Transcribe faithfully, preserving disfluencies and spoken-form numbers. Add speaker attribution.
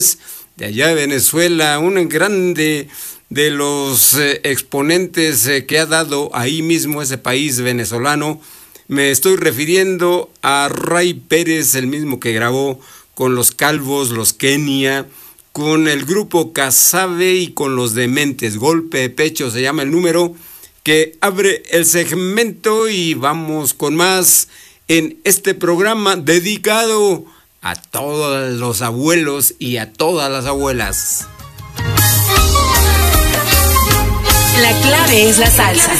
Speaker 1: de allá de Venezuela, un grande de los eh, exponentes eh, que ha dado ahí mismo ese país venezolano. Me estoy refiriendo a Ray Pérez, el mismo que grabó con los Calvos, los Kenia, con el grupo Casabe y con los Dementes. Golpe de pecho se llama el número que abre el segmento, y vamos con más en este programa dedicado a todos los abuelos y a todas las abuelas.
Speaker 2: La clave es la salsa.